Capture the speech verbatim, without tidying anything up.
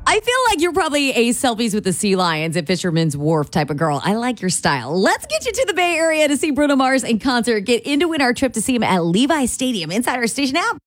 I feel like you're probably a selfies with the sea lions at Fisherman's Wharf type of girl. I like your style. Let's get you to the Bay Area to see Bruno Mars in concert. Get in to win our trip to see him at Levi Stadium inside our station app.